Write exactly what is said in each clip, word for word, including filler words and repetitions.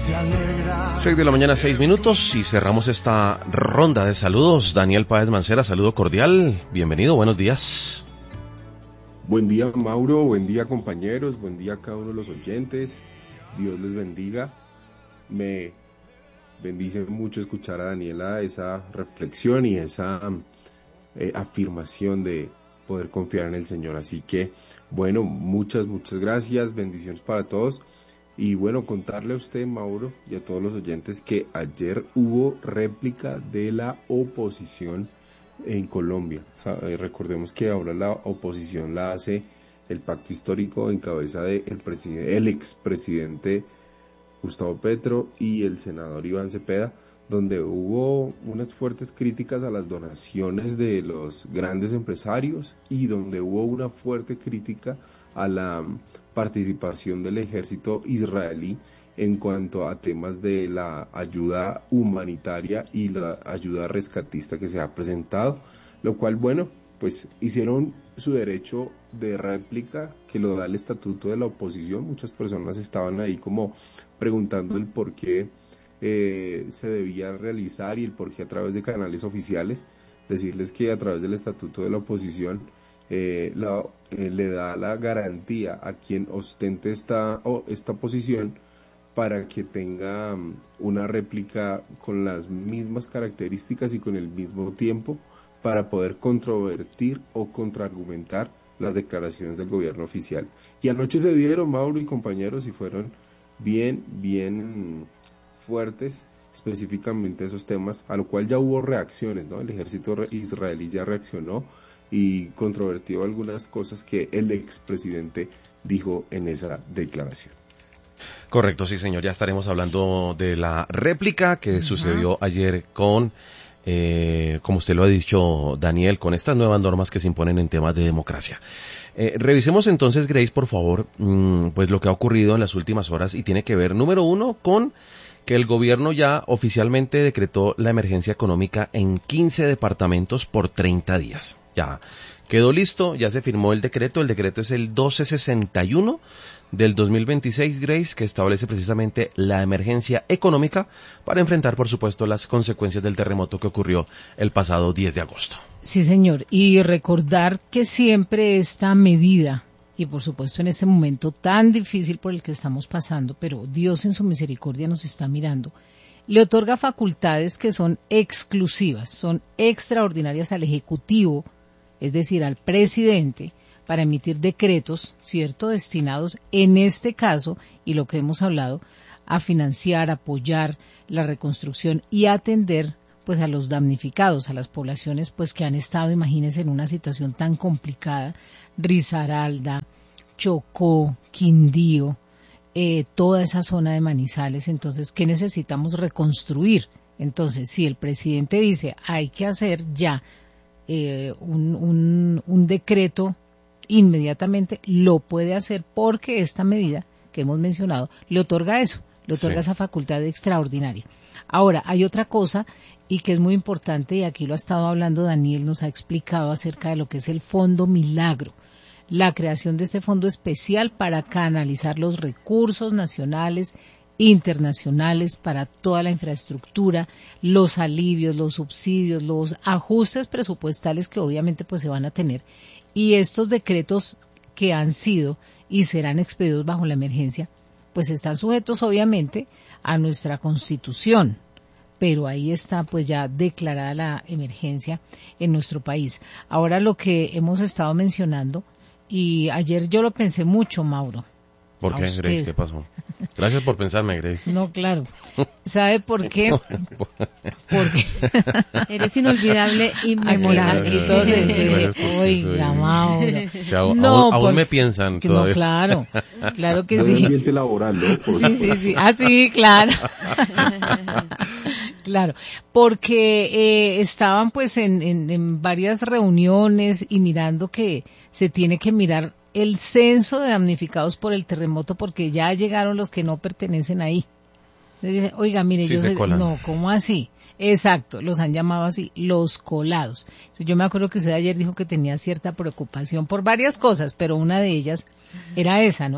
Seis de la mañana, seis minutos, y cerramos esta ronda de saludos. Daniel Páez Mancera, saludo cordial, bienvenido, buenos días. Buen día, Mauro, buen día, compañeros, buen día a cada uno de los oyentes, Dios les bendiga. Me bendice mucho escuchar a Daniela esa reflexión y esa eh, afirmación de poder confiar en el Señor, así que, bueno, muchas, muchas gracias, bendiciones para todos. Y bueno, contarle a usted, Mauro, y a todos los oyentes que ayer hubo réplica de la oposición en Colombia. O sea, eh, recordemos que ahora la oposición la hace el pacto histórico en cabeza del presidente, el expresidente Gustavo Petro y el senador Iván Cepeda, donde hubo unas fuertes críticas a las donaciones de los grandes empresarios y donde hubo una fuerte crítica a la participación del ejército israelí en cuanto a temas de la ayuda humanitaria y la ayuda rescatista que se ha presentado, lo cual, bueno, pues hicieron su derecho de réplica que lo da el estatuto de la oposición. Muchas personas estaban ahí como preguntando el por qué eh, se debía realizar y el por qué a través de canales oficiales. Decirles que a través del estatuto de la oposición Eh, la, eh, le da la garantía a quien ostente esta, oh, esta posición para que tenga um, una réplica con las mismas características y con el mismo tiempo para poder controvertir o contraargumentar las declaraciones del gobierno oficial. Y anoche se dieron, Mauro y compañeros, y fueron bien, bien fuertes, específicamente esos temas, a lo cual ya hubo reacciones, ¿no? El ejército israelí ya reaccionó y controvertió algunas cosas que el expresidente dijo en esa declaración. Correcto, sí señor, ya estaremos hablando de la réplica que uh-huh. sucedió ayer con, eh, como usted lo ha dicho, Daniel, con estas nuevas normas que se imponen en temas de democracia. Eh, revisemos entonces, Grace, por favor, mmm, pues lo que ha ocurrido en las últimas horas y tiene que ver, número uno, con que el gobierno ya oficialmente decretó la emergencia económica en quince departamentos por treinta días. Ya quedó listo, ya se firmó el decreto, el decreto es el doce sesenta y uno del dos mil veintiséis, Grace, que establece precisamente la emergencia económica para enfrentar, por supuesto, las consecuencias del terremoto que ocurrió el pasado diez de agosto. Sí, señor, y recordar que siempre esta medida, y por supuesto en este momento tan difícil por el que estamos pasando, pero Dios en su misericordia nos está mirando, le otorga facultades que son exclusivas, son extraordinarias al Ejecutivo, es decir, al presidente, para emitir decretos, ¿cierto?, destinados en este caso, y lo que hemos hablado, a financiar, apoyar la reconstrucción y atender pues a los damnificados, a las poblaciones pues que han estado, imagínense, en una situación tan complicada, Risaralda, Chocó, Quindío, eh, toda esa zona de Manizales. Entonces, ¿qué necesitamos reconstruir? Entonces, si el presidente dice hay que hacer ya eh, un, un, un decreto inmediatamente, lo puede hacer porque esta medida que hemos mencionado le otorga eso, le otorga sí. esa facultad extraordinaria. Ahora, hay otra cosa y que es muy importante, y aquí lo ha estado hablando Daniel, nos ha explicado acerca de lo que es el Fondo Milagro, la creación de este fondo especial para canalizar los recursos nacionales, internacionales para toda la infraestructura, los alivios, los subsidios, los ajustes presupuestales que obviamente pues se van a tener, y estos decretos que han sido y serán expedidos bajo la emergencia, pues están sujetos obviamente a nuestra Constitución, pero ahí está pues ya declarada la emergencia en nuestro país. Ahora lo que hemos estado mencionando, y ayer yo lo pensé mucho, Mauro. ¿Por qué, usted. Grace? ¿Qué pasó? Gracias por pensarme, Grace. No, claro. ¿Sabe por qué? Porque eres inolvidable y memorable. Aquí todos se oiga, Mauro. Aún, no, aún, aún me piensan que todavía. No, claro. Claro que no sí. Es ambiente laboral, ¿no? Por sí, sí, sí. Ah, sí, claro. Claro. Porque eh, estaban pues en, en, en varias reuniones y mirando que se tiene que mirar el censo de damnificados por el terremoto, porque ya llegaron los que no pertenecen ahí. Entonces dice, oiga, mire, sí, yo se sé, colan. No, ¿cómo así? Exacto, los han llamado así, los colados. Entonces, yo me acuerdo que usted ayer dijo que tenía cierta preocupación por varias cosas, pero una de ellas era esa, ¿no?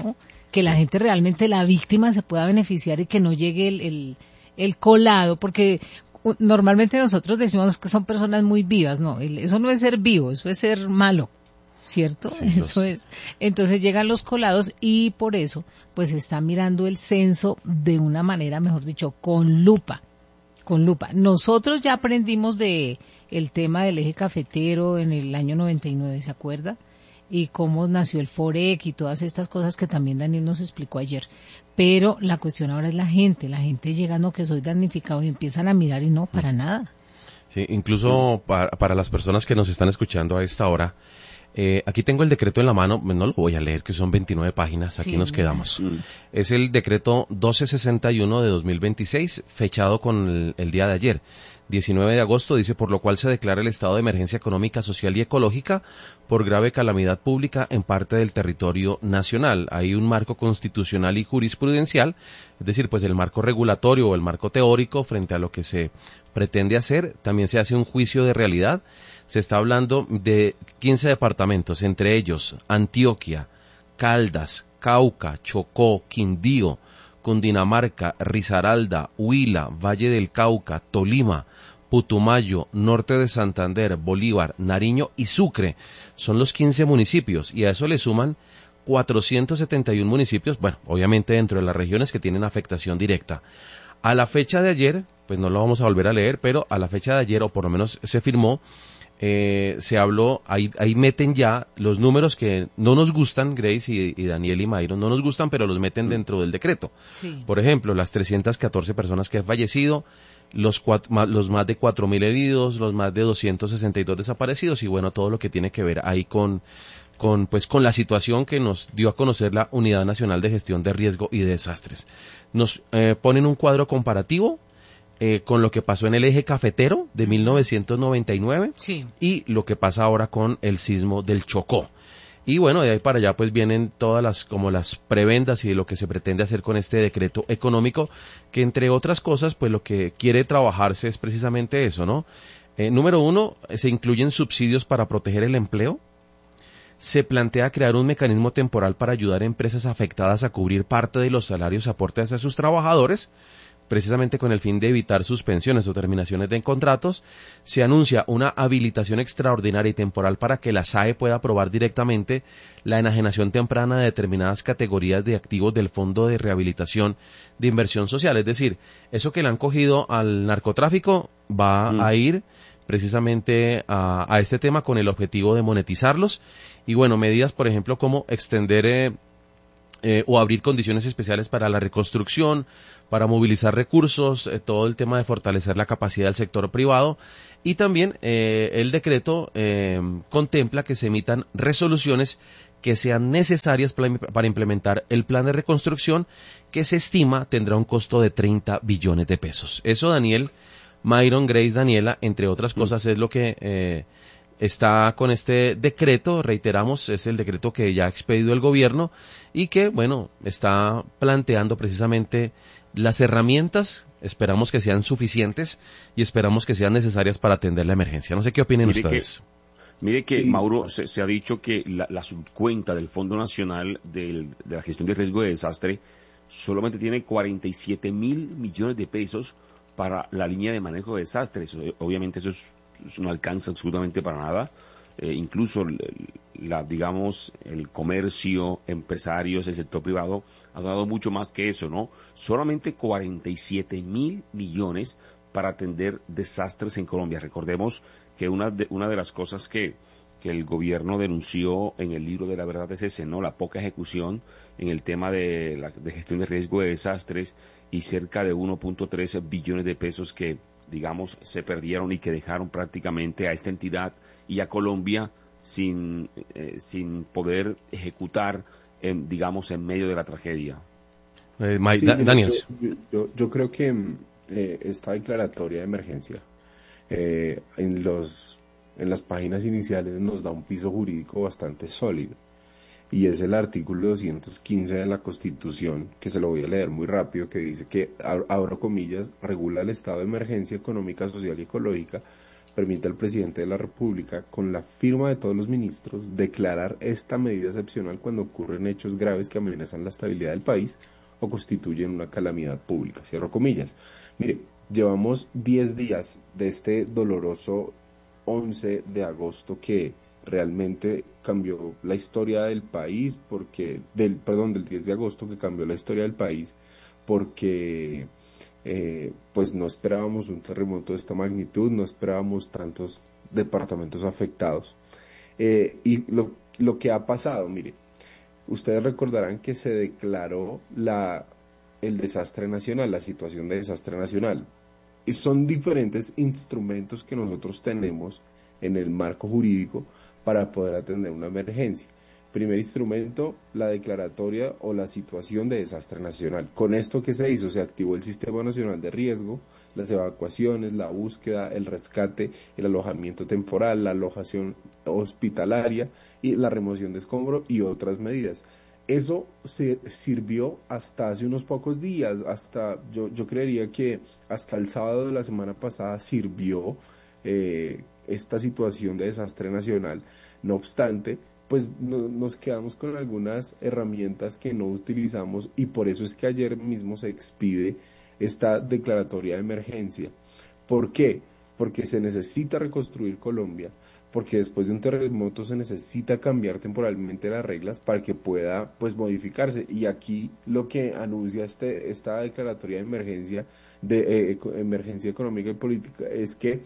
que la gente realmente, la víctima, se pueda beneficiar y que no llegue el, el, el colado, porque normalmente nosotros decimos que son personas muy vivas, no, eso no es ser vivo, eso es ser malo, ¿cierto? Sí, eso es. Entonces llegan los colados y por eso pues está mirando el censo de una manera, mejor dicho, con lupa, con lupa. Nosotros ya aprendimos de el tema del eje cafetero en el año noventa y nueve, ¿se acuerda? Y cómo nació el Forec y todas estas cosas que también Daniel nos explicó ayer. Pero la cuestión ahora es la gente. La gente llega, no, que soy damnificado, y empiezan a mirar y no, para nada. Sí, incluso para, para las personas que nos están escuchando a esta hora, eh, aquí tengo el decreto en la mano, no lo voy a leer, que son veintinueve páginas, aquí sí, nos quedamos. Mm. Es el decreto doce sesenta y uno de dos mil veintiséis, fechado con el, el día de ayer. diecinueve de agosto, dice, por lo cual se declara el estado de emergencia económica, social y ecológica por grave calamidad pública en parte del territorio nacional. Hay un marco constitucional y jurisprudencial, es decir, pues el marco regulatorio o el marco teórico frente a lo que se pretende hacer. También se hace un juicio de realidad. Se está hablando de quince departamentos, entre ellos Antioquia, Caldas, Cauca, Chocó, Quindío, Cundinamarca, Risaralda, Huila, Valle del Cauca, Tolima, Putumayo, Norte de Santander, Bolívar, Nariño y Sucre. Son los quince municipios y a eso le suman cuatrocientos setenta y uno municipios, bueno, obviamente dentro de las regiones que tienen afectación directa. A la fecha de ayer, pues no lo vamos a volver a leer, pero a la fecha de ayer, o por lo menos se firmó, eh, se habló, ahí, ahí meten ya los números que no nos gustan, Grace y, y Daniel y Mayron, no nos gustan, pero los meten dentro del decreto. Sí. Por ejemplo, las trescientas catorce personas que han fallecido, los, cuatro, más, los más de cuatro mil heridos, los más de doscientos sesenta y dos desaparecidos y bueno, todo lo que tiene que ver ahí con, con, pues, con la situación que nos dio a conocer la Unidad Nacional de Gestión de Riesgo y de Desastres. Nos eh, ponen un cuadro comparativo Eh, con lo que pasó en el eje cafetero de mil novecientos noventa y nueve sí. y lo que pasa ahora con el sismo del Chocó. Y bueno, de ahí para allá pues vienen todas las, como las prebendas y lo que se pretende hacer con este decreto económico, que entre otras cosas pues lo que quiere trabajarse es precisamente eso, ¿no? Eh, número uno, se incluyen subsidios para proteger el empleo. Se plantea crear un mecanismo temporal para ayudar a empresas afectadas a cubrir parte de los salarios y aportes a sus trabajadores, precisamente con el fin de evitar suspensiones o terminaciones de contratos. Se anuncia una habilitación extraordinaria y temporal para que la S A E pueda aprobar directamente la enajenación temprana de determinadas categorías de activos del Fondo de Rehabilitación de Inversión Social. Es decir, eso que le han cogido al narcotráfico va mm. a ir precisamente a, a este tema con el objetivo de monetizarlos. Y bueno, medidas, por ejemplo, como extender eh, eh, o abrir condiciones especiales para la reconstrucción, para movilizar recursos, eh, todo el tema de fortalecer la capacidad del sector privado y también eh, el decreto eh, contempla que se emitan resoluciones que sean necesarias para implementar el plan de reconstrucción que se estima tendrá un costo de treinta billones de pesos. Eso, Daniel, Mayron, Grace, Daniela, entre otras cosas, es lo que eh, está con este decreto. Reiteramos, es el decreto que ya ha expedido el gobierno y que, bueno, está planteando precisamente las herramientas, esperamos que sean suficientes y esperamos que sean necesarias para atender la emergencia. No sé qué opinen mire ustedes. Que, mire que, sí. Mauro, se, se ha dicho que la, la subcuenta del Fondo Nacional del, de la Gestión de Riesgo de Desastre solamente tiene cuarenta y siete mil millones de pesos para la línea de manejo de desastres. Obviamente eso, es, eso no alcanza absolutamente para nada. Eh, incluso la, digamos, el comercio, empresarios, el sector privado ha dado mucho más que eso, ¿no? Solamente cuarenta y siete mil millones para atender desastres en Colombia. Recordemos que una de, una de las cosas que, que el gobierno denunció en el libro de la verdad es ese, ¿no? La poca ejecución en el tema de, la, de gestión de riesgo de desastres y cerca de uno punto tres billones de pesos que, digamos, se perdieron y que dejaron prácticamente a esta entidad y a Colombia sin, eh, sin poder ejecutar, en, digamos, en medio de la tragedia. Eh, Mike, sí, da, Daniel. Yo, yo, yo creo que eh, esta declaratoria de emergencia eh, en, los, en las páginas iniciales nos da un piso jurídico bastante sólido. Y es el artículo doscientos quince de la Constitución, que se lo voy a leer muy rápido, que dice que, abro comillas, regula el estado de emergencia económica, social y ecológica permite al presidente de la República, con la firma de todos los ministros, declarar esta medida excepcional cuando ocurren hechos graves que amenazan la estabilidad del país o constituyen una calamidad pública. Cierro comillas. Mire, llevamos diez días de este doloroso once de agosto que realmente cambió la historia del país, porque, del, perdón, del diez de agosto que cambió la historia del país, porque eh, pues no esperábamos un terremoto de esta magnitud, no esperábamos tantos departamentos afectados. Eh, y lo, lo que ha pasado, mire, ustedes recordarán que se declaró la, el desastre nacional, la situación de desastre nacional. Y son diferentes instrumentos que nosotros tenemos en el marco jurídico para poder atender una emergencia. Primer instrumento, la declaratoria o la situación de desastre nacional. Con esto que se hizo, se activó el Sistema Nacional de Riesgo, las evacuaciones, la búsqueda, el rescate, el alojamiento temporal, la alojación hospitalaria y la remoción de escombros y otras medidas. Eso se sirvió hasta hace unos pocos días, hasta yo, yo creería que hasta el sábado de la semana pasada sirvió eh, esta situación de desastre nacional. No obstante, pues no, nos quedamos con algunas herramientas que no utilizamos y por eso es que ayer mismo se expide esta declaratoria de emergencia. ¿Por qué? Porque se necesita reconstruir Colombia, porque después de un terremoto se necesita cambiar temporalmente las reglas para que pueda pues modificarse, y aquí lo que anuncia este, esta declaratoria de emergencia, de eh, emergencia económica y política, es que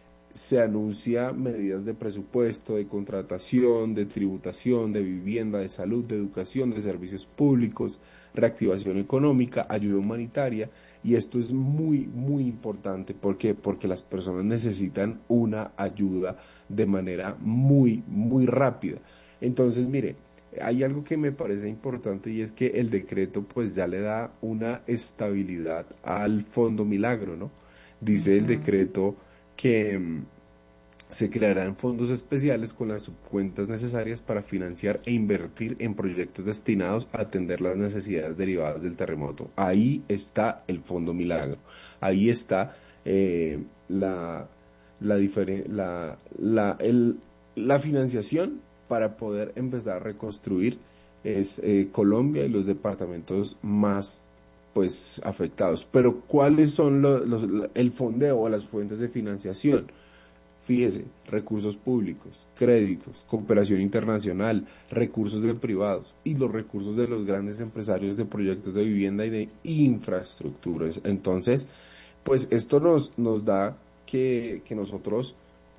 se anuncia medidas de presupuesto, de contratación, de tributación, de vivienda, de salud, de educación, de servicios públicos, reactivación económica, ayuda humanitaria, y esto es muy, muy importante. ¿Por qué? Porque las personas necesitan una ayuda de manera muy, muy rápida. Entonces, mire, hay algo que me parece importante y es que el decreto pues ya le da una estabilidad al Fondo Milagro, ¿no? Dice el decreto que um, se crearán fondos especiales con las subcuentas necesarias para financiar e invertir en proyectos destinados a atender las necesidades derivadas del terremoto. Ahí está el Fondo Milagro, ahí está eh, la, la, diferen- la, la, el, la financiación para poder empezar a reconstruir es, eh, Colombia y los departamentos más pues afectados. Pero ¿cuáles son los, los, el fondeo o las fuentes de financiación? Fíjese, recursos públicos, créditos, cooperación internacional, recursos de privados y los recursos de los grandes empresarios de proyectos de vivienda y de infraestructuras. Entonces, pues esto nos, nos da que, que nosotros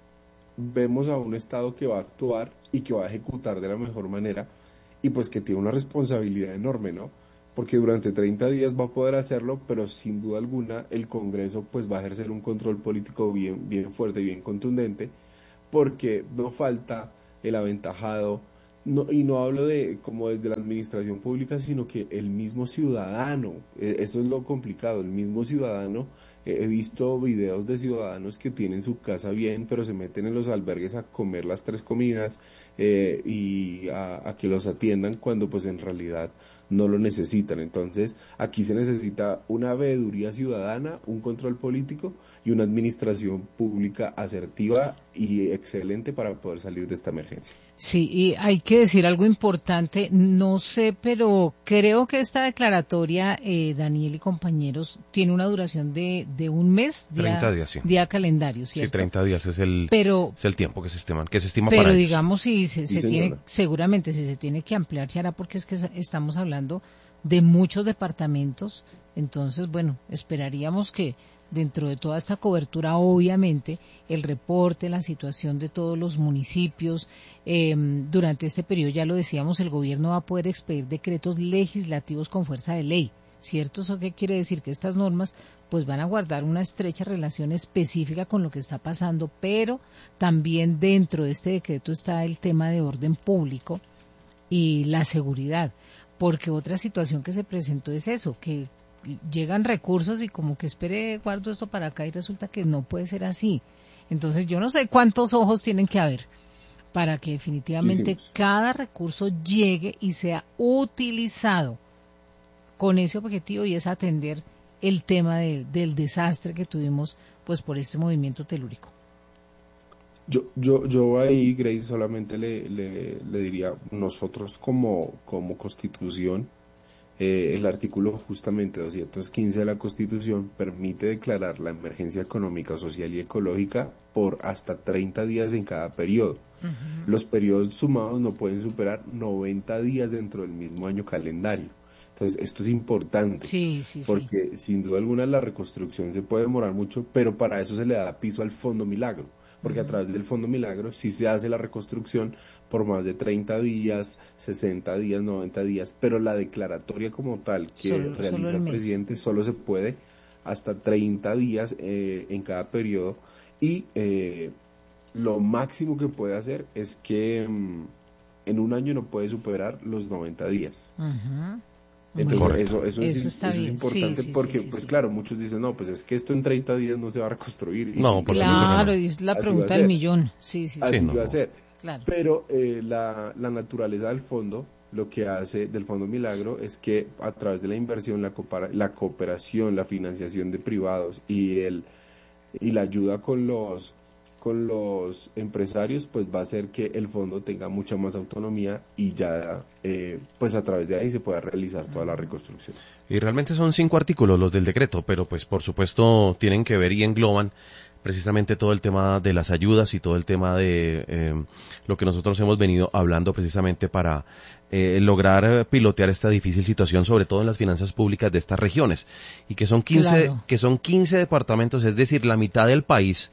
vemos a un Estado que va a actuar y que va a ejecutar de la mejor manera y pues que tiene una responsabilidad enorme, ¿no? Porque durante treinta días va a poder hacerlo, pero sin duda alguna el Congreso pues va a ejercer un control político bien, bien fuerte y bien contundente, porque no falta el aventajado, no, y no hablo de como desde la administración pública, sino que el mismo ciudadano, eh, eso es lo complicado, el mismo ciudadano. Eh, he visto videos de ciudadanos que tienen su casa bien, pero se meten en los albergues a comer las tres comidas eh, y a, a que los atiendan cuando pues en realidad no lo necesitan. Entonces, aquí se necesita una veeduría ciudadana, un control político y una administración pública asertiva y excelente para poder salir de esta emergencia. Sí, y hay que decir algo importante, no sé, pero creo que esta declaratoria, eh, Daniel y compañeros, tiene una duración de, de un mes, día, treinta días, sí. día calendario, ¿cierto? Sí, treinta días es el, pero, es el tiempo que se estima, que se estima pero para ellos. digamos, si se, Sí, se tiene, seguramente si se tiene que ampliar, se hará, porque es que estamos hablando de muchos departamentos. Entonces, bueno, esperaríamos que dentro de toda esta cobertura, obviamente, el reporte, la situación de todos los municipios, eh, durante este periodo, ya lo decíamos, el gobierno va a poder expedir decretos legislativos con fuerza de ley, ¿cierto? ¿Eso qué quiere decir? Que estas normas pues van a guardar una estrecha relación específica con lo que está pasando, pero también dentro de este decreto está el tema de orden público y la seguridad, porque otra situación que se presentó es eso, que llegan recursos y como que espere, guardo esto para acá y resulta que no puede ser así. Entonces yo no sé cuántos ojos tienen que haber para que definitivamente Sí, sí. cada recurso llegue y sea utilizado con ese objetivo, y es atender el tema de, del desastre que tuvimos pues por este movimiento telúrico. Yo, yo, yo ahí, Grace, solamente le, le, le diría, nosotros como, como Constitución, eh, el artículo justamente doscientos quince de la Constitución permite declarar la emergencia económica, social y ecológica por hasta treinta días en cada periodo. Uh-huh. Los periodos sumados no pueden superar noventa días dentro del mismo año calendario. Entonces, esto es importante, sí, sí, porque sí. sin duda alguna la reconstrucción se puede demorar mucho, pero para eso se le da piso al Fondo Milagro, porque uh-huh. a través del Fondo Milagro sí se hace la reconstrucción por más de treinta días, sesenta días, noventa días, pero la declaratoria como tal que solo, realiza solo el, el presidente solo se puede hasta treinta días eh, en cada periodo, y eh, lo máximo que puede hacer es que mm, en un año no puede superar los noventa días. Uh-huh. Entonces eso, eso, eso, es, está eso es importante, sí, sí, porque, sí, sí, pues sí. claro, muchos dicen, no, pues es que esto en treinta días no se va a reconstruir. Y no, sí, por claro, no. y es la pregunta del millón. Sí, sí, Así sí. va no, a ser. Claro. Pero eh, la, la naturaleza del fondo, lo que hace del Fondo Milagro es que a través de la inversión, la, coopera, la cooperación, la financiación de privados y, el, y la ayuda con los... con los empresarios, pues va a hacer que el fondo tenga mucha más autonomía y ya, eh, pues a través de ahí se pueda realizar toda la reconstrucción. Y realmente son cinco artículos los del decreto, pero pues por supuesto tienen que ver y engloban precisamente todo el tema de las ayudas y todo el tema de eh, lo que nosotros hemos venido hablando precisamente para eh, lograr pilotear esta difícil situación, sobre todo en las finanzas públicas de estas regiones, y que son quince, claro. que son quince departamentos, es decir, la mitad del país.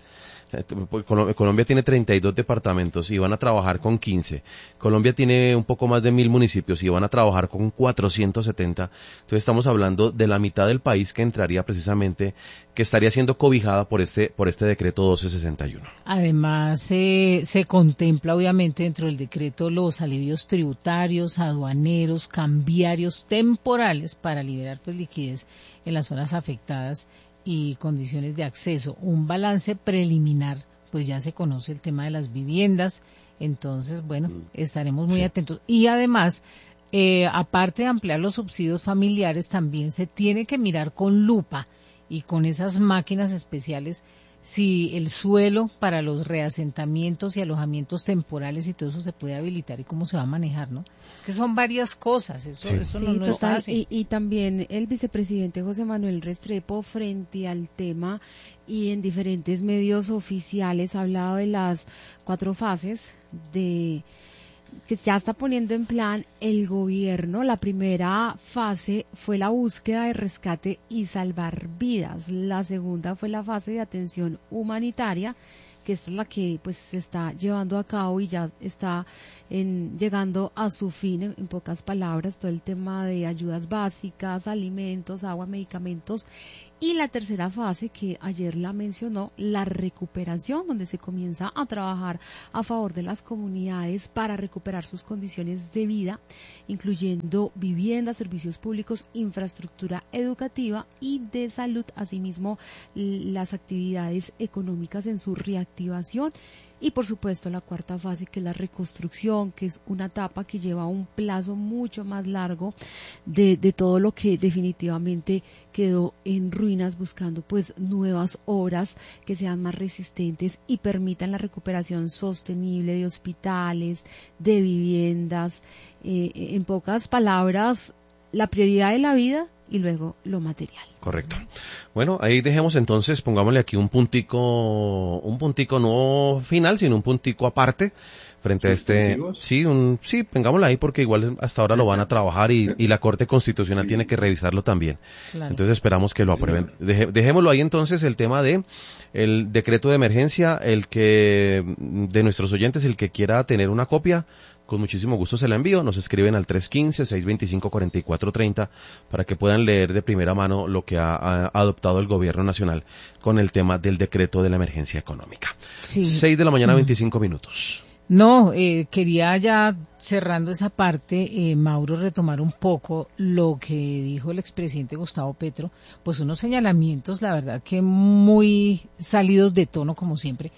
Colombia tiene treinta y dos departamentos y van a trabajar con quince. Colombia tiene un poco más de mil municipios y van a trabajar con cuatrocientos setenta. Entonces estamos hablando de la mitad del país que entraría precisamente, que estaría siendo cobijada por este por este decreto doce sesenta y uno. Además, eh, se contempla obviamente dentro del decreto los alivios tributarios, aduaneros, cambiarios temporales para liberar pues liquidez en las zonas afectadas y condiciones de acceso. Un balance preliminar, pues ya se conoce el tema de las viviendas, entonces, bueno, estaremos muy sí. atentos. Y además, eh, aparte de ampliar los subsidios familiares, también se tiene que mirar con lupa y con esas máquinas especiales si el suelo para los reasentamientos y alojamientos temporales y todo eso se puede habilitar y cómo se va a manejar, ¿no? Es que son varias cosas, eso, sí. eso no, sí, no total, es fácil. Y, y también el vicepresidente José Manuel Restrepo, frente al tema y en diferentes medios oficiales, ha hablado de las cuatro fases de que ya está poniendo en plan el gobierno. La primera fase fue la búsqueda de rescate y salvar vidas. La segunda fue la fase de atención humanitaria, que esta es la que pues se está llevando a cabo y ya está en, llegando a su fin, en, en pocas palabras, todo el tema de ayudas básicas, alimentos, agua, medicamentos. Y la tercera fase, que ayer la mencionó, la recuperación, donde se comienza a trabajar a favor de las comunidades para recuperar sus condiciones de vida, incluyendo viviendas, servicios públicos, infraestructura educativa y de salud, asimismo las actividades económicas en su reactivación. Y por supuesto la cuarta fase, que es la reconstrucción, que es una etapa que lleva un plazo mucho más largo de, de todo lo que definitivamente quedó en ruinas, buscando pues nuevas obras que sean más resistentes y permitan la recuperación sostenible de hospitales, de viviendas. Eh, en pocas palabras, la prioridad de la vida y luego lo material. Correcto. Bueno, ahí dejemos entonces, pongámosle aquí un puntico, un puntico no final, sino un puntico aparte frente a este, sí, un, sí, pongámoslo ahí porque igual hasta ahora lo van a trabajar y, y la Corte Constitucional sí. tiene que revisarlo también. Claro. Entonces esperamos que lo aprueben. Deje, dejémoslo ahí entonces el tema de el decreto de emergencia, el que de nuestros oyentes, el que quiera tener una copia, con muchísimo gusto se la envío. Nos escriben al tres uno cinco, seis dos cinco, cuatro cuatro tres cero para que puedan leer de primera mano lo que ha, ha adoptado el gobierno nacional con el tema del decreto de la emergencia económica. Sí. seis de la mañana, veinticinco minutos. No, eh, quería ya cerrando esa parte, eh, Mauro, retomar un poco lo que dijo el expresidente Gustavo Petro, pues unos señalamientos, la verdad que muy salidos de tono como siempre.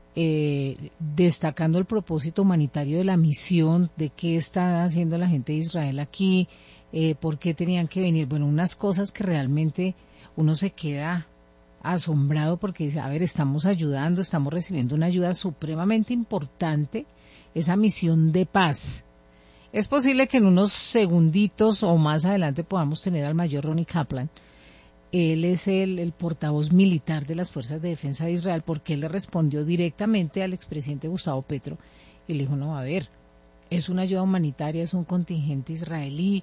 Eh, destacando el propósito humanitario de la misión, de qué está haciendo la gente de Israel aquí, eh, por qué tenían que venir, bueno, unas cosas que realmente uno se queda asombrado porque dice, a ver, estamos ayudando, estamos recibiendo una ayuda supremamente importante, esa misión de paz. Es posible que en unos segunditos o más adelante podamos tener al mayor Ronnie Kaplan. Él es el, el portavoz militar de las Fuerzas de Defensa de Israel, porque él le respondió directamente al expresidente Gustavo Petro y le dijo, no, a ver, es una ayuda humanitaria, es un contingente israelí,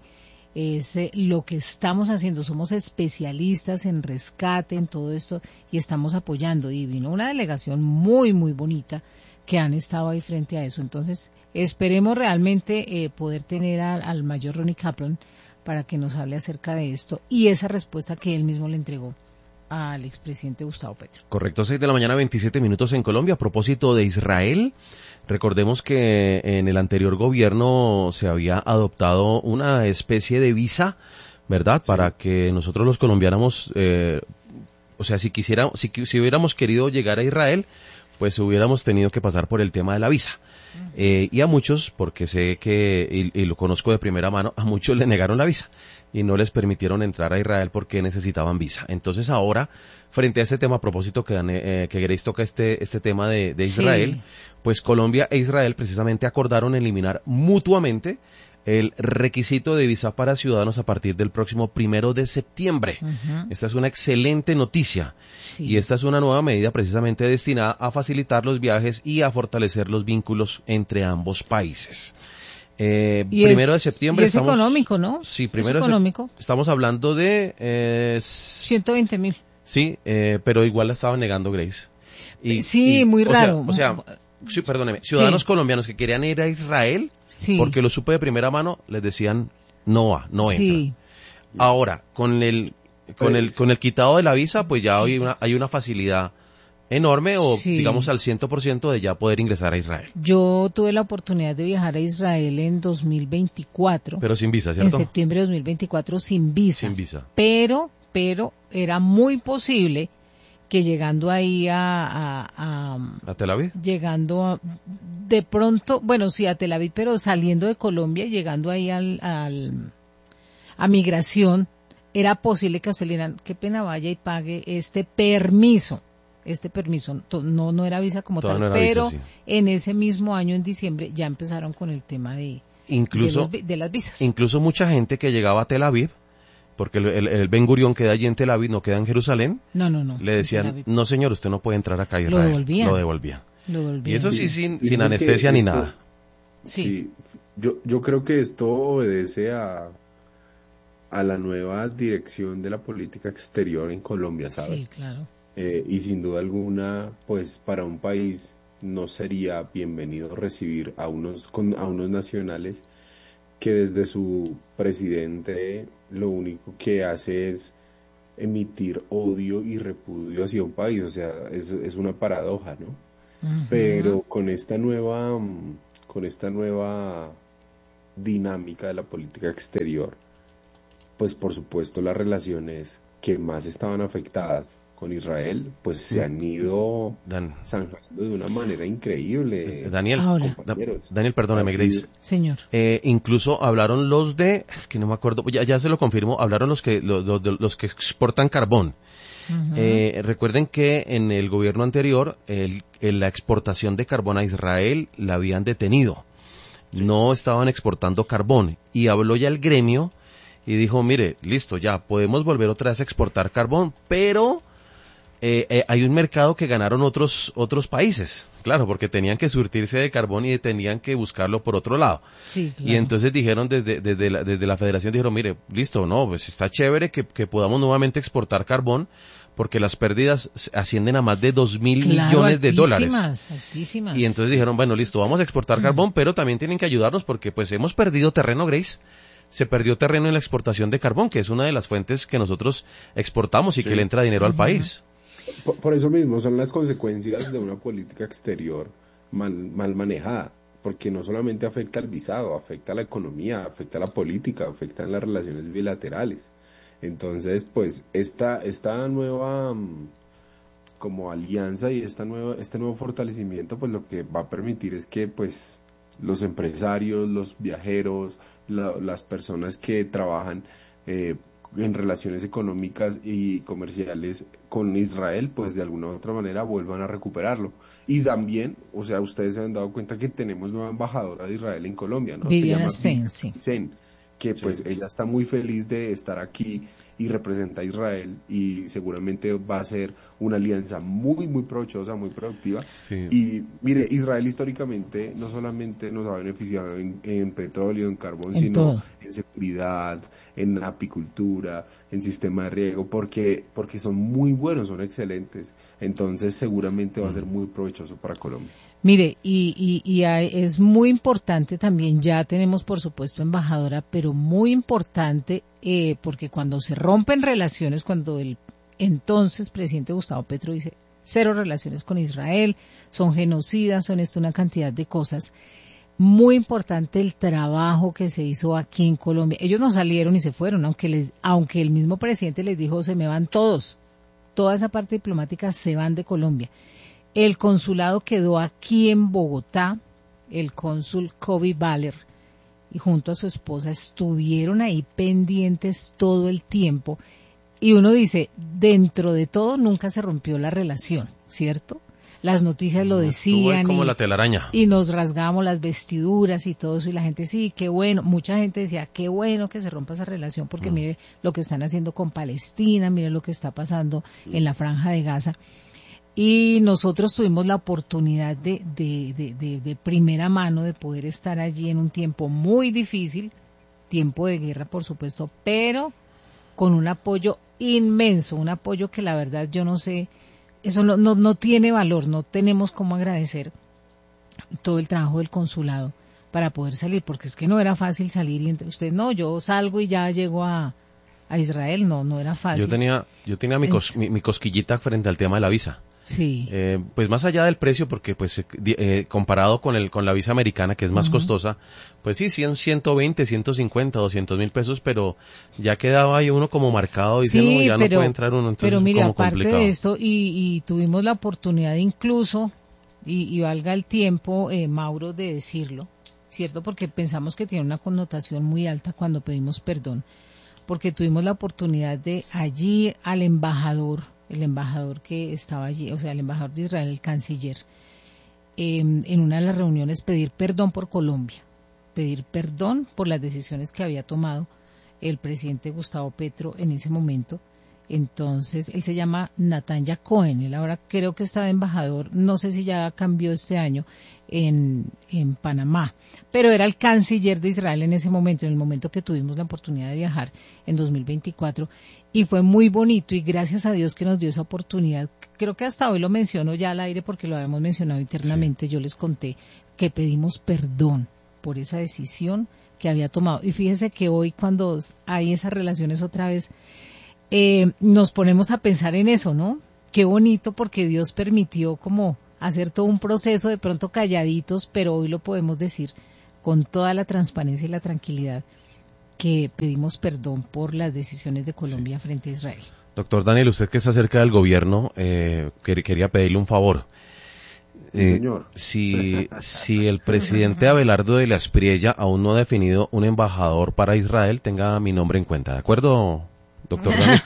es eh, lo que estamos haciendo, somos especialistas en rescate, en todo esto, y estamos apoyando. Y vino una delegación muy, muy bonita que han estado ahí frente a eso. Entonces, esperemos realmente eh, poder tener a, al mayor Ronnie Kaplan para que nos hable acerca de esto y esa respuesta que él mismo le entregó al expresidente Gustavo Petro. Correcto, seis de la mañana, veintisiete minutos en Colombia. A propósito de Israel, recordemos que en el anterior gobierno se había adoptado una especie de visa, ¿verdad? Sí. Para que nosotros los colombianos, eh, o sea, si quisiera, si, si hubiéramos querido llegar a Israel, pues hubiéramos tenido que pasar por el tema de la visa. Eh, y a muchos, porque sé que, y, y lo conozco de primera mano, a muchos le negaron la visa y no les permitieron entrar a Israel porque necesitaban visa. Entonces ahora, frente a este tema, a propósito que, eh, que Grace toca este, este tema de, de Israel, sí. Pues Colombia e Israel precisamente acordaron eliminar mutuamente el requisito de visa para ciudadanos a partir del próximo primero de septiembre. Uh-huh. Esta es una excelente noticia. Sí. Y esta es una nueva medida precisamente destinada a facilitar los viajes y a fortalecer los vínculos entre ambos países. Eh, primero es, de septiembre. Y es estamos, económico, ¿no? Sí, primero es económico. De, estamos hablando de... Eh, ciento veinte mil. Sí, eh, pero igual la estaba negando Grace. Y, sí, y, muy o raro. Sea, o sea, sí, perdóneme, ciudadanos sí. colombianos que querían ir a Israel... Sí. Porque lo supe de primera mano, les decían no va, no entra. Sí. Ahora, con el con pues, el con el quitado de la visa, pues ya hay una hay una facilidad enorme o sí. digamos al cien por ciento de ya poder ingresar a Israel. Yo tuve la oportunidad de viajar a Israel en dos mil veinticuatro. Pero sin visa, ¿cierto? En septiembre de dos mil veinticuatro sin visa. Sin visa. Pero pero era muy posible que llegando ahí a, a, a... ¿A Tel Aviv? Llegando a, de pronto, bueno, sí, a Tel Aviv, pero saliendo de Colombia, llegando ahí al, al a migración, era posible que usted le dieran, qué pena vaya y pague este permiso, este permiso, no no era visa como Toda tal, no pero visa, sí. En ese mismo año, en diciembre, ya empezaron con el tema de, incluso, de, los, de las visas. Incluso mucha gente que llegaba a Tel Aviv, porque el, el, el Ben Gurión queda allí en Tel Aviv, no queda en Jerusalén. No, no, no. Le decían, no señor, usted no puede entrar acá a Israel. Lo devolvían. Lo devolvían. Lo devolvían. Y eso sí, sí sin, sin anestesia ni esto, nada. Sí. sí. Yo, yo creo que esto obedece a, a la nueva dirección de la política exterior en Colombia, ¿sabes? Sí, claro. Eh, y sin duda alguna, pues para un país no sería bienvenido recibir a unos, con, a unos nacionales que desde su presidente lo único que hace es emitir odio y repudio hacia un país, o sea, es, es una paradoja, ¿no? Uh-huh. Pero con esta nueva, con esta nueva dinámica de la política exterior, pues por supuesto las relaciones que más estaban afectadas con Israel, pues se han ido Dan, zanjando de una manera increíble. Daniel, Ahora, Daniel, perdóname, Grace. Señor. Eh, incluso hablaron los de, es que no me acuerdo, ya, ya se lo confirmo, hablaron los que los, los, los que exportan carbón. Uh-huh. Eh, recuerden que en el gobierno anterior, el, el, la exportación de carbón a Israel la habían detenido. Sí. No estaban exportando carbón. Y habló ya el gremio y dijo, mire, listo, ya podemos volver otra vez a exportar carbón, pero... Eh, eh, hay un mercado que ganaron otros otros países, claro, porque tenían que surtirse de carbón y tenían que buscarlo por otro lado. Sí, claro. Y entonces dijeron desde desde la, desde la federación, dijeron, mire, listo, no, pues está chévere que, que podamos nuevamente exportar carbón, porque las pérdidas ascienden a más de dos mil claro, millones de dólares. Altísimas. Y entonces dijeron, bueno, listo, vamos a exportar mm. carbón, pero también tienen que ayudarnos porque pues hemos perdido terreno, Grace. Se perdió terreno en la exportación de carbón, que es una de las fuentes que nosotros exportamos y sí. que le entra dinero uh-huh. al país. Por, por eso mismo son las consecuencias de una política exterior mal, mal manejada, porque no solamente afecta al visado, afecta a la economía, afecta a la política, afecta a las relaciones bilaterales. Entonces, pues, esta, esta nueva um, como alianza y esta nueva, este nuevo fortalecimiento, pues lo que va a permitir es que, pues, los empresarios, los viajeros, la, las personas que trabajan eh, en relaciones económicas y comerciales con Israel, pues de alguna u otra manera vuelvan a recuperarlo. Y también, o sea, ustedes se han dado cuenta que tenemos nueva embajadora de Israel en Colombia, ¿no? Viviana se llama Sten, sí. Sten, que pues Sí. ella está muy feliz de estar aquí y representa a Israel y seguramente va a ser una alianza muy, muy provechosa, muy productiva. Sí. Y mire, Israel históricamente no solamente nos ha beneficiado en, en petróleo, en carbón, En sino todo. en seguridad, en apicultura, en sistema de riego, porque, porque son muy buenos, son excelentes. Entonces seguramente va a ser muy provechoso para Colombia. Mire, y, y, y hay- es muy importante también, ya tenemos por supuesto embajadora, pero muy importante eh, porque cuando se rompen relaciones, cuando el entonces presidente Gustavo Petro dice cero relaciones con Israel, son genocidas, son esto una cantidad de cosas, muy importante el trabajo que se hizo aquí en Colombia. Ellos no salieron y se fueron, aunque les, aunque el mismo presidente les dijo se me van todos, toda esa parte diplomática se van de Colombia. El consulado quedó aquí en Bogotá, el cónsul Kobe Baller y junto a su esposa estuvieron ahí pendientes todo el tiempo y uno dice, dentro de todo nunca se rompió la relación, ¿cierto? Las noticias lo Estuvo ahí decían como y, la telaraña. y nos rasgábamos las vestiduras y todo eso y la gente sí, qué bueno, mucha gente decía, qué bueno que se rompa esa relación porque Mm. mire lo que están haciendo con Palestina, mire lo que está pasando en la Franja de Gaza. Y nosotros tuvimos la oportunidad de, de, de, de, de primera mano de poder estar allí en un tiempo muy difícil, tiempo de guerra por supuesto, pero con un apoyo inmenso, un apoyo que la verdad yo no sé, eso no, no, no tiene valor, no tenemos cómo agradecer todo el trabajo del consulado para poder salir, porque es que no era fácil salir y entre usted, no, yo salgo y ya llego a, a Israel, no, no era fácil. Yo tenía, yo tenía mi, cos- mi, mi cosquillita frente al tema de la visa. Sí. Eh, pues más allá del precio, porque pues eh, di- eh, comparado con el con la visa americana, que es más Ujú. costosa, pues sí, cien, ciento veinte, ciento cincuenta, doscientos mil pesos, pero ya quedaba ahí uno como marcado diciendo, Sí, no, ya pero, no puede entrar uno, entonces pero mire, como aparte complicado. de esto, y, y tuvimos la oportunidad incluso, y, y valga el tiempo, eh, Mauro, de decirlo, ¿cierto? Porque pensamos que tiene una connotación muy alta cuando pedimos perdón, porque tuvimos la oportunidad de allí al embajador, el embajador que estaba allí, o sea, el embajador de Israel, el canciller, eh, en una de las reuniones pedir perdón por Colombia, pedir perdón por las decisiones que había tomado el presidente Gustavo Petro en ese momento. Entonces, él se llama Natanya Cohen, él ahora creo que está de embajador, no sé si ya cambió este año, en, en Panamá, pero era el canciller de Israel en ese momento, en el momento que tuvimos la oportunidad de viajar en dos mil veinticuatro, y fue muy bonito y gracias a Dios que nos dio esa oportunidad. Creo que hasta hoy lo menciono ya al aire porque lo habíamos mencionado internamente, sí. Yo les conté que pedimos perdón por esa decisión que había tomado, y fíjese que hoy cuando hay esas relaciones otra vez, Eh, nos ponemos a pensar en eso, ¿no? Qué bonito porque Dios permitió como hacer todo un proceso de pronto calladitos, pero hoy lo podemos decir con toda la transparencia y la tranquilidad que pedimos perdón por las decisiones de Colombia sí. frente a Israel. Doctor Daniel, usted que está cerca del gobierno, eh, quería pedirle un favor. Eh, Señor. Si, si el presidente Abelardo de la Espriella aún no ha definido un embajador para Israel, tenga mi nombre en cuenta, ¿de acuerdo? Doctor Daniel.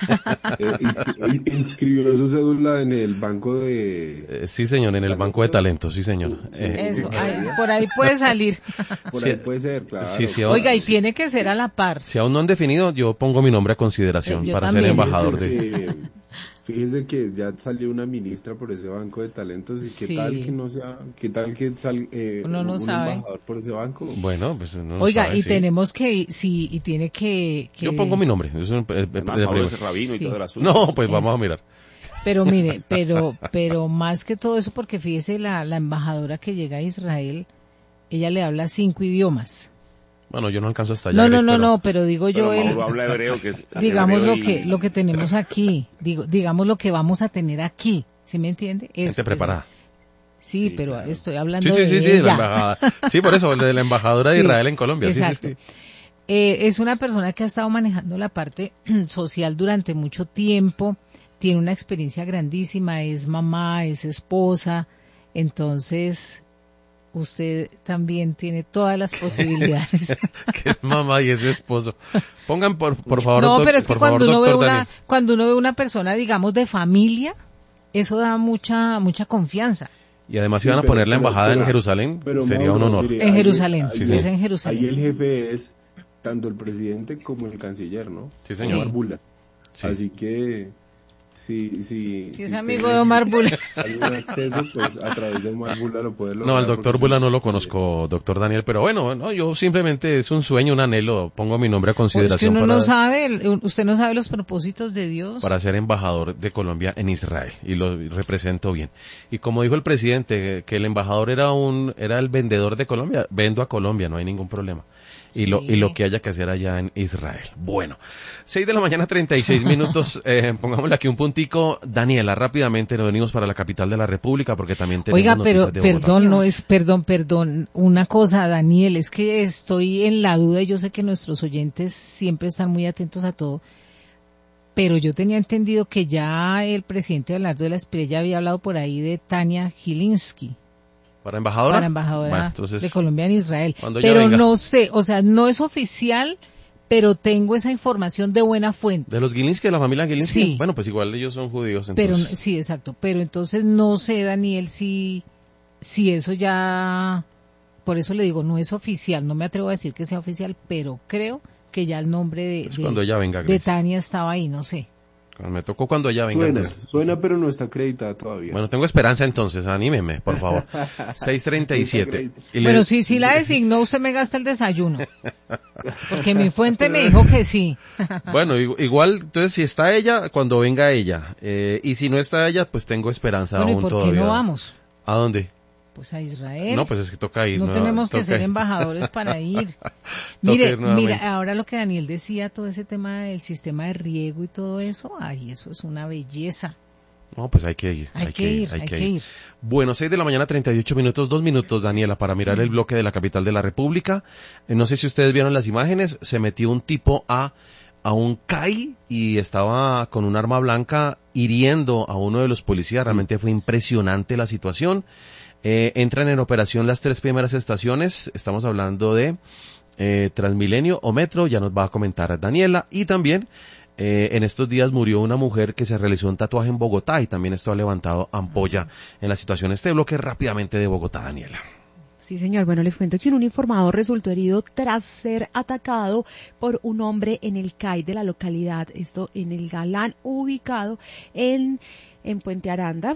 Eh, inscribió su cédula en el banco de... Eh, sí, señor, en el banco de talentos, sí, señor. Eh, Eso, ahí, por ahí puede salir. Por sí, ahí puede ser, claro. Sí, sí, Oiga, y tiene que ser a la par. Si aún no han definido, yo pongo mi nombre a consideración eh, para también. ser embajador fíjese de... Que, fíjese que ya salió una ministra por ese banco de talentos y Sí. qué tal que no sea, qué tal que sal, eh, Uno no un sabe. embajador por ese banco. Bueno, pues no Oiga, sabe, y sí. tenemos que, sí, y tiene que... que... Yo pongo mi nombre. Eso es, eh, Además, de- Mauro de- es rabino y Sí. todo el asunto. No, pues vamos a mirar. Pero mire, pero, pero más que todo eso, porque fíjese, la, la embajadora que llega a Israel, ella le habla cinco idiomas. Bueno, yo no alcanzo hasta allá. No, no, Gris, no, pero- no, pero digo yo, Pero el, Mauro habla hebreo, que es digamos hebreo lo y- que, lo que tenemos aquí, digo, digamos lo que vamos a tener aquí, ¿sí me entiende? Eso, Gente preparada. eso. Sí, Sí, pero claro. estoy hablando Sí, sí, de sí, sí, de la ella. embajada. Sí, por eso, de la embajadora de Sí, Israel en Colombia. Sí, sí, exacto. sí. Eh, es una persona que ha estado manejando la parte social durante mucho tiempo, tiene una experiencia grandísima, es mamá, es esposa, entonces usted también tiene todas las posibilidades. Que es mamá y es esposo. Pongan por, por favor. No, doc, pero es que cuando favor, uno ve doctor una, Daniel. cuando uno ve una persona, digamos, de familia, eso da mucha, mucha confianza. Y además Sí, si van a pero- poner la pero- embajada pero- en Jerusalén, pero, sería Mauro, un honor. mire, En ahí- Jerusalén, ahí- sí, es en Jerusalén. Ahí el jefe es tanto el presidente como el canciller, ¿no? Sí, señor. Omar Bula. Sí. Así que si, si, Si es si amigo ustedes- de Omar Bula. hay un acceso, pues a través de Omar Bula lo puede lograr. No, al doctor porque Bula es no el lo canciller. conozco, doctor Daniel, pero bueno, no, yo simplemente es un sueño, un anhelo, pongo mi nombre a Es que consideración uno para, no sabe, el- usted no sabe los propósitos de Dios. para ser embajador de Colombia en Israel y lo represento bien. Y como dijo el presidente, que el embajador era un era el vendedor de Colombia, vendo a Colombia, no hay ningún problema. Y lo, Sí. y lo que haya que hacer allá en Israel. Bueno, seis de la mañana, treinta y seis minutos, eh, pongámosle aquí un puntico. Daniela, rápidamente nos venimos para la capital de la República porque también tenemos Oiga, pero noticias de Bogotá. perdón, no es, perdón, perdón, una cosa, Daniel, es que estoy en la duda y yo sé que nuestros oyentes siempre están muy atentos a todo, pero yo tenía entendido que ya el presidente Abelardo de la Espriella había hablado por ahí de Tania Gilinski ¿Para embajadora? para embajadora Bueno, entonces, de Colombia en Israel, cuando ella pero venga. no sé, o sea, no es oficial, pero tengo esa información de buena fuente. ¿De los Gilinski, de la familia Gilinski? Sí. Bueno, pues igual ellos son judíos, Pero entonces. sí, exacto. Pero entonces no sé, Daniel, si, si eso ya, por eso le digo, no es oficial. No me atrevo a decir que sea oficial, pero creo que ya el nombre de, Pues de, cuando ella venga, de Grace. Tania estaba ahí, no sé. Me tocó cuando ella venga. Suena, entonces. suena, pero no está acreditada todavía. Bueno, tengo esperanza entonces, anímeme, por favor. seis treinta y siete. Y le- Bueno, si sí la designó, usted me gasta el desayuno. Porque mi fuente me dijo que sí. Bueno, igu- igual, entonces si está ella, cuando venga ella. Eh, y si no está ella, pues tengo esperanza Bueno, ¿y aún por qué todavía. no vamos? ¿A dónde? Pues a Israel. No, pues es que toca ir. No tenemos que toca ser ir. embajadores para ir. Toca Mire, ir nuevamente. mira, ahora lo que Daniel decía, todo ese tema del sistema de riego y todo eso, ay, eso es una belleza. No, pues hay que ir. Hay, que, ir, hay que ir. Bueno, seis de la mañana, treinta y ocho minutos, dos minutos, Daniela, para mirar el bloque de la capital de la República. Eh, no sé si ustedes vieron las imágenes, se metió un tipo a, a un C A I y estaba con un arma blanca hiriendo a uno de los policías. Realmente fue impresionante la situación. Eh, entran en operación las tres primeras estaciones, estamos hablando de eh, Transmilenio o Metro, ya nos va a comentar Daniela, y también eh, en estos días murió una mujer que se realizó un tatuaje en Bogotá y también esto ha levantado ampolla en la situación. Este bloque rápidamente de Bogotá, Daniela. Sí, señor. Bueno, les cuento que un uniformado resultó herido tras ser atacado por un hombre en el C A I de la localidad, esto en el Galán, ubicado en, en Puente Aranda.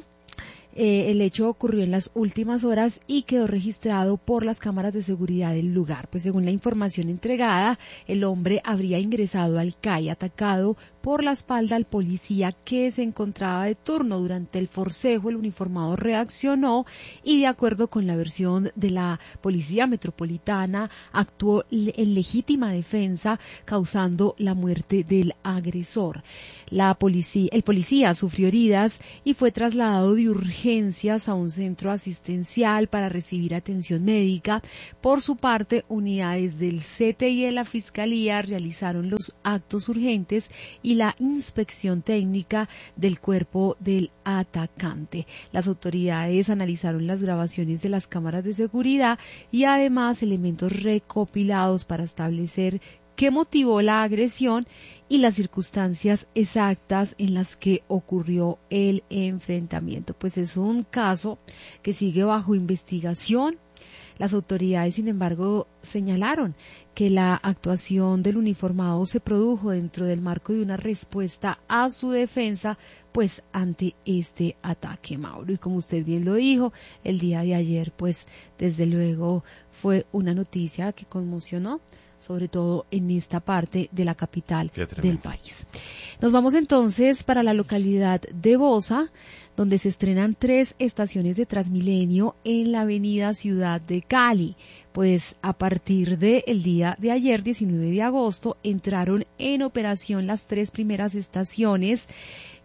Eh, el hecho ocurrió en las últimas horas y quedó registrado por las cámaras de seguridad del lugar. Pues según la información entregada, el hombre habría ingresado al C A I atacado por la espalda al policía que se encontraba de turno. Durante el forcejo, el uniformado reaccionó y, de acuerdo con la versión de la Policía Metropolitana, actuó en legítima defensa, causando la muerte del agresor. La policía, el policía sufrió heridas y fue trasladado de urgencias a un centro asistencial para recibir atención médica. Por su parte, unidades del C T I y de la Fiscalía realizaron los actos urgentes y la inspección técnica del cuerpo del atacante. Las autoridades analizaron las grabaciones de las cámaras de seguridad y además elementos recopilados para establecer qué motivó la agresión y las circunstancias exactas en las que ocurrió el enfrentamiento. Pues es un caso que sigue bajo investigación. Las autoridades, sin embargo, señalaron que la actuación del uniformado se produjo dentro del marco de una respuesta a su defensa, pues ante este ataque, Mauro. Y como usted bien lo dijo, el día de ayer, pues desde luego fue una noticia que conmocionó, sobre todo en esta parte de la capital del país. Nos vamos entonces para la localidad de Bosa, donde se estrenan tres estaciones de Transmilenio en la avenida Ciudad de Cali. Pues a partir del día de ayer, diecinueve de agosto, entraron en operación las tres primeras estaciones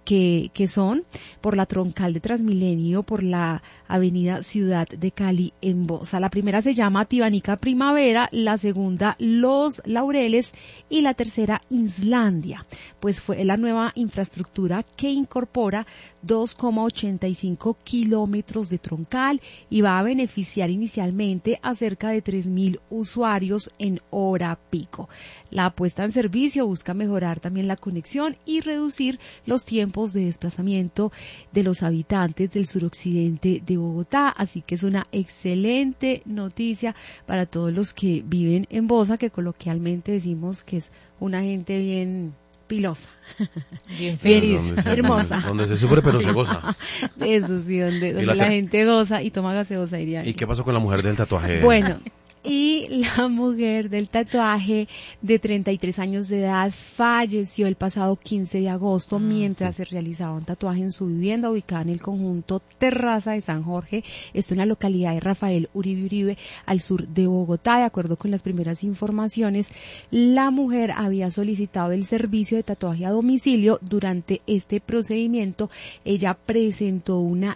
que, que son por la troncal de Transmilenio, por la avenida Ciudad de Cali en Bosa. La primera se llama Tibanica Primavera, la segunda Los Laureles y la tercera Islandia. Pues fue la nueva infraestructura que incorpora dos coma ochenta y cinco kilómetros de troncal y va a beneficiar inicialmente a cerca de tres mil usuarios en hora pico. La puesta en servicio busca mejorar también la conexión y reducir los tiempos de desplazamiento de los habitantes del suroccidente de Bogotá, así que es una excelente noticia para todos los que viven en Bosa, que coloquialmente decimos que es una gente bien pilosa, bien feliz, donde se, hermosa. Donde se sufre pero se goza. Eso sí, donde, donde la, la gente goza y toma gaseosa, diría. ¿Y qué pasó con la mujer del tatuaje? Bueno, y la mujer del tatuaje de treinta y tres años de edad falleció el pasado quince de agosto ah, mientras sí. se realizaba un tatuaje en su vivienda ubicada en el conjunto Terraza de San Jorge, esto en la localidad de Rafael Uribe Uribe, al sur de Bogotá. De acuerdo con las primeras informaciones, la mujer había solicitado el servicio de tatuaje a domicilio. Durante este procedimiento, ella presentó una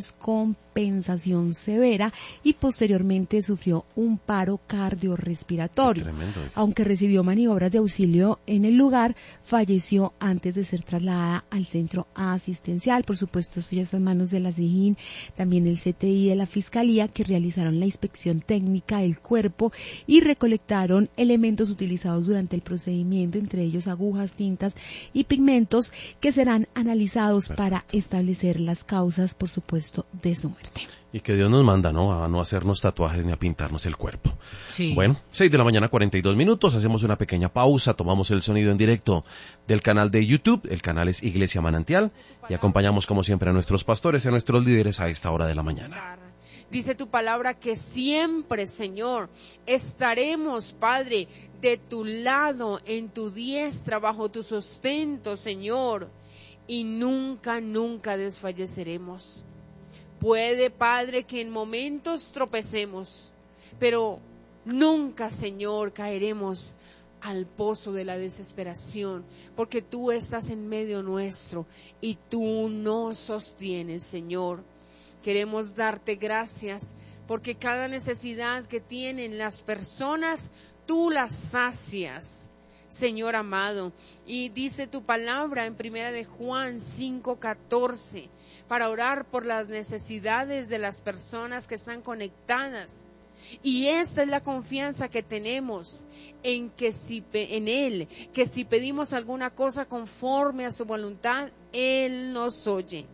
descompensación severa y posteriormente sufrió un paro cardiorrespiratorio. Aunque recibió maniobras de auxilio en el lugar, falleció antes de ser trasladada al centro asistencial. Por supuesto, esto ya está en manos de la SIJIN, también el C T I de la Fiscalía, que realizaron la inspección técnica del cuerpo y recolectaron elementos utilizados durante el procedimiento, entre ellos agujas, tintas y pigmentos, que serán analizados Perfecto. Para establecer las causas, por supuesto, de su muerte. Y que Dios nos manda, ¿no? A no hacernos tatuajes ni a pintarnos el cuerpo. Sí. Bueno, seis de la mañana, cuarenta y dos minutos. Hacemos una pequeña pausa. Tomamos el sonido en directo del canal de YouTube. El canal es Iglesia Manantial. Y acompañamos, como siempre, a nuestros pastores y a nuestros líderes a esta hora de la mañana. Dice tu palabra que siempre, Señor, estaremos, Padre, de tu lado, en tu diestra, bajo tu sustento, Señor. Y nunca, nunca desfalleceremos. Puede, Padre, que en momentos tropecemos, pero nunca, Señor, caeremos al pozo de la desesperación, porque tú estás en medio nuestro y tú nos sostienes, Señor. Queremos darte gracias, porque cada necesidad que tienen las personas, tú las sacias, Señor amado. Y dice tu palabra en primera de Juan cinco catorce, para orar por las necesidades de las personas que están conectadas. Y esta es la confianza que tenemos en que si en Él, que si pedimos alguna cosa conforme a su voluntad, Él nos oye.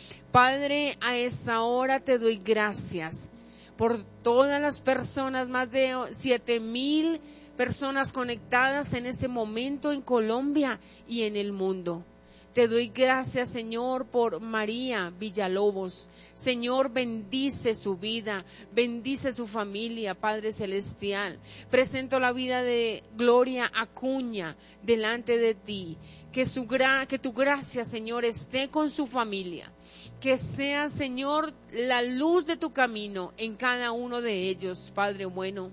Padre, a esta hora te doy gracias por todas las personas, más de siete mil personas conectadas en este momento en Colombia y en el mundo. Te doy gracias, Señor, por María Villalobos. Señor, bendice su vida, bendice su familia, Padre Celestial. Presento la vida de Gloria Acuña delante de ti. Que, su gra- que tu gracia, Señor, esté con su familia. Que sea, Señor, la luz de tu camino en cada uno de ellos, Padre bueno.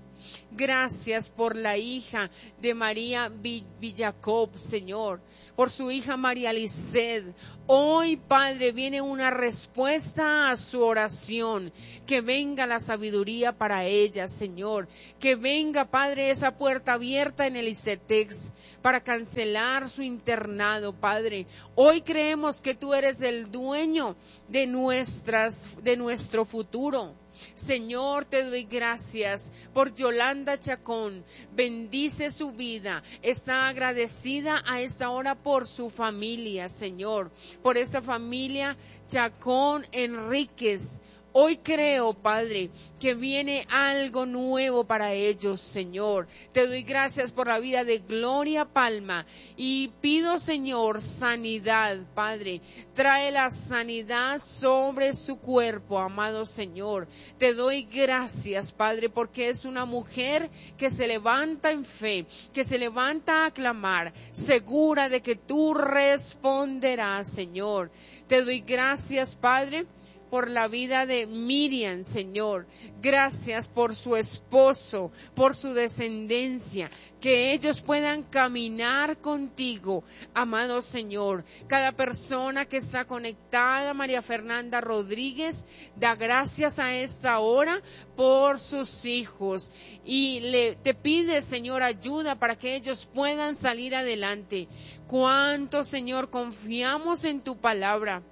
Gracias por la hija de María Villacob, Señor, por su hija María Lisset. Hoy, Padre, viene una respuesta a su oración. Que venga la sabiduría para ella, Señor. Que venga, Padre, esa puerta abierta en el ICETEX para cancelar su internado, Padre. Hoy creemos que tú eres el dueño de nuestras, de nuestro futuro. Señor, te doy gracias por Yolanda Chacón. Bendice su vida. Está agradecida a esta hora por su familia, Señor. Por esta familia Chacón Enríquez. Hoy creo, Padre, que viene algo nuevo para ellos, Señor. Te doy gracias por la vida de Gloria Palma y pido, Señor, sanidad, Padre. Trae la sanidad sobre su cuerpo, amado Señor. Te doy gracias, Padre, porque es una mujer que se levanta en fe, que se levanta a clamar, segura de que tú responderás, Señor. Te doy gracias, Padre, por la vida de Miriam, Señor. Gracias por su esposo, por su descendencia, que ellos puedan caminar contigo, amado Señor. Cada persona que está conectada, María Fernanda Rodríguez, da gracias a esta hora por sus hijos y le, te pide, Señor, ayuda para que ellos puedan salir adelante. Cuánto, Señor, confiamos en tu palabra.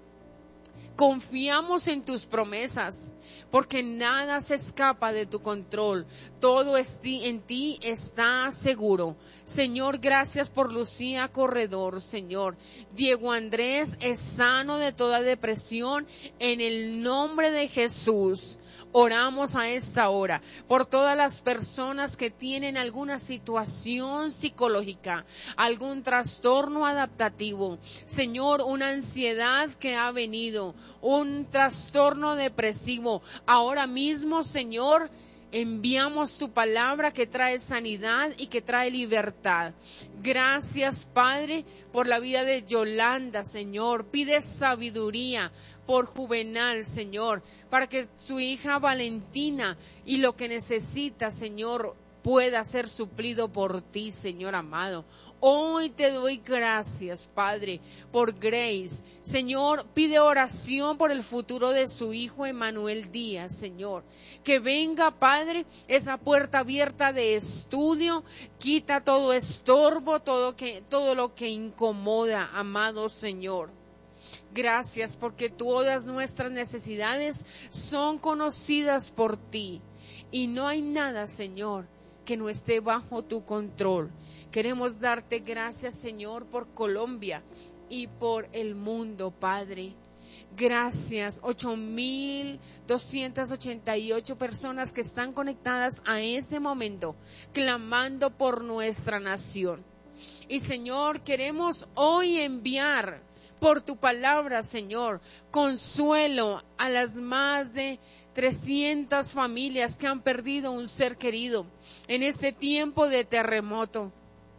Confiamos en tus promesas, porque nada se escapa de tu control. Todo en ti está seguro. Señor, gracias por Lucía Corredor, Señor. Diego Andrés es sano de toda depresión en el nombre de Jesús. Oramos a esta hora por todas las personas que tienen alguna situación psicológica, algún trastorno adaptativo. Señor, una ansiedad que ha venido, un trastorno depresivo. Ahora mismo, Señor, enviamos tu palabra que trae sanidad y que trae libertad. Gracias, Padre, por la vida de Yolanda, Señor. Pide sabiduría por Juvenal, Señor, para que su hija Valentina y lo que necesita, Señor, pueda ser suplido por ti, Señor amado. Hoy te doy gracias, Padre, por Grace. Señor, pide oración por el futuro de su hijo Emanuel Díaz, Señor. Que venga, Padre, esa puerta abierta de estudio, quita todo estorbo, todo, que, todo lo que incomoda, amado Señor. Gracias porque todas nuestras necesidades son conocidas por ti y no hay nada, Señor, que no esté bajo tu control. Queremos darte gracias, Señor, por Colombia y por el mundo, Padre. Gracias, ocho mil doscientas ochenta y ocho personas que están conectadas a este momento, clamando por nuestra nación. Y, Señor, queremos hoy enviar por tu palabra, Señor, consuelo a las más de trescientas familias que han perdido un ser querido en este tiempo de terremoto.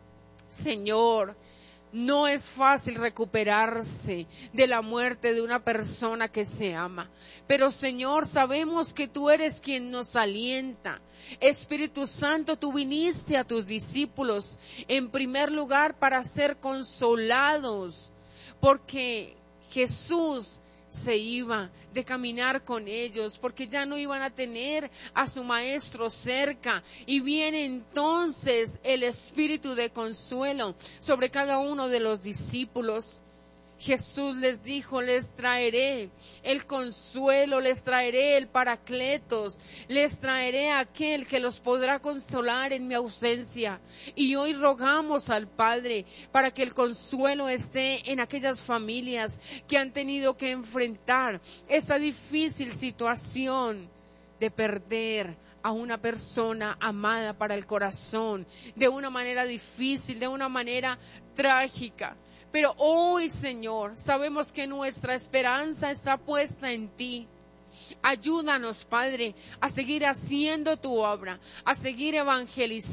Señor, no es fácil recuperarse de la muerte de una persona que se ama, pero Señor, sabemos que tú eres quien nos alienta. Espíritu Santo, tú viniste a tus discípulos en primer lugar para ser consolados, porque Jesús se iba de caminar con ellos, porque ya no iban a tener a su maestro cerca, y viene entonces el espíritu de consuelo sobre cada uno de los discípulos. Jesús les dijo, les traeré el consuelo, les traeré el paracletos, les traeré aquel que los podrá consolar en mi ausencia. Y hoy rogamos al Padre para que el consuelo esté en aquellas familias que han tenido que enfrentar esta difícil situación de perder a una persona amada para el corazón, de una manera difícil, de una manera trágica. Pero hoy, Señor, sabemos que nuestra esperanza está puesta en ti. Ayúdanos, Padre, a seguir haciendo tu obra, a seguir evangelizando.